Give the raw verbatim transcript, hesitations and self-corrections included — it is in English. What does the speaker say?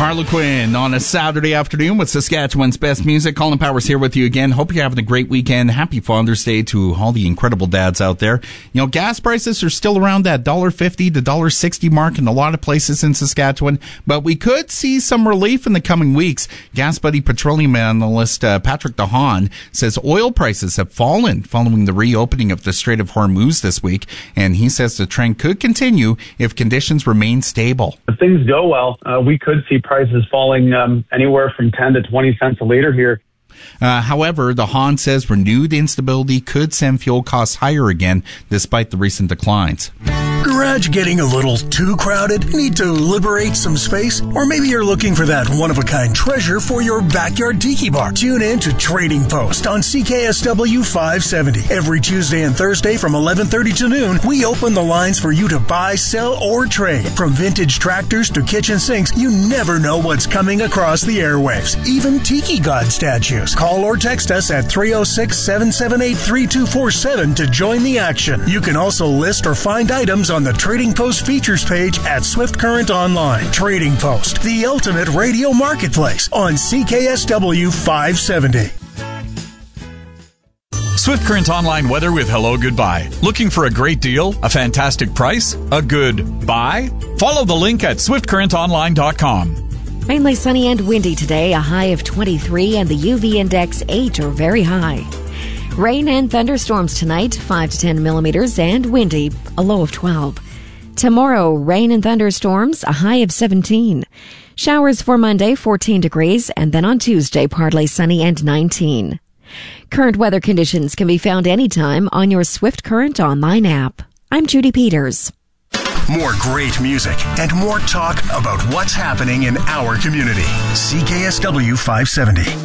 Harlequin on a Saturday afternoon with Saskatchewan's best music. Colin Powers here with you again. Hope you're having a great weekend. Happy Father's Day to all the incredible dads out there. You know, gas prices are still around that one dollar fifty to one dollar sixty mark in a lot of places in Saskatchewan, but we could see some relief in the coming weeks. Gas Buddy petroleum analyst uh, Patrick DeHaan says oil prices have fallen following the reopening of the Strait of Hormuz this week, and he says the trend could continue if conditions remain stable. If things go well, uh, we could see prices falling um, anywhere from ten to twenty cents a liter here. Uh, however, DeHaan says renewed instability could send fuel costs higher again, despite the recent declines. Garage getting a little too crowded? Need to liberate some space? Or maybe you're looking for that one-of-a-kind treasure for your backyard tiki bar. Tune in to Trading Post on C K S W five seventy. Every Tuesday and Thursday from eleven thirty to noon, we open the lines for you to buy, sell, or trade. From vintage tractors to kitchen sinks, you never know what's coming across the airwaves. Even tiki god statues. Call or text us at three oh six, seven seven eight, three two four seven to join the action. You can also list or find items on the Trading Post features page at Swift Current Online. Trading Post, the ultimate radio marketplace on C K S W five seventy. Swift Current Online weather with Hello Goodbye. Looking for a great deal? A fantastic price? A good buy? Follow the link at swift current online dot com. Mainly sunny and windy today, a high of twenty-three and the U V index eight or very high. Rain and thunderstorms tonight, five to ten millimeters, and windy, a low of twelve. Tomorrow, rain and thunderstorms, a high of seventeen. Showers for Monday, fourteen degrees, and then on Tuesday, partly sunny and nineteen. Current weather conditions can be found anytime on your Swift Current Online app. I'm Judy Peters. More great music and more talk about what's happening in our community. C K S W five seventy.